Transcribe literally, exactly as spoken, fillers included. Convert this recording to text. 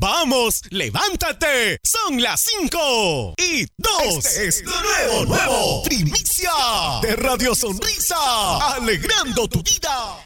¡Vamos, levántate! ¡Son las cinco y dos! Este es lo nuevo, nuevo. Primicia de Radio Sonrisa, alegrando tu vida.